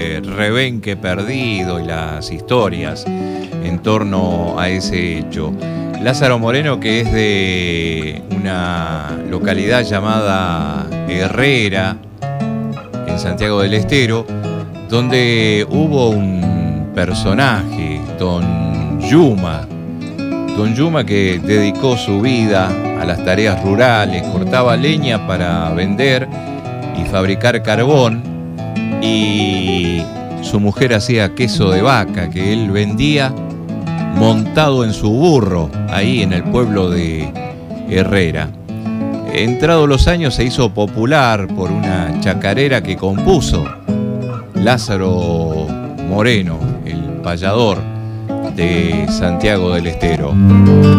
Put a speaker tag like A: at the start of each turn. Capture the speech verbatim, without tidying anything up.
A: rebenque perdido y las historias en torno a ese hecho. Lázaro Moreno, que es de una localidad llamada Herrera, en Santiago del Estero, donde hubo un personaje, Don Yuma, Don Yuma, que dedicó su vida a las tareas rurales, cortaba leña para vender y fabricar carbón, y su mujer hacía queso de vaca que él vendía montado en su burro, ahí en el pueblo de Herrera. Entrados los años se hizo popular por una chacarera que compuso Lázaro Moreno, el payador de Santiago del Estero.